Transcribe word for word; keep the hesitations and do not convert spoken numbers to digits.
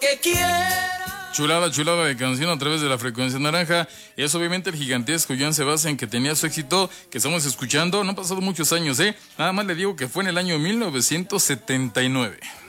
que quiera. Chulada, chulada de canción a través de la frecuencia naranja. Es obviamente el gigantesco Joan Sebastián, que tenía su éxito, que estamos escuchando. No han pasado muchos años, ¿eh? Nada más le digo que fue en el año mil novecientos setenta y nueve.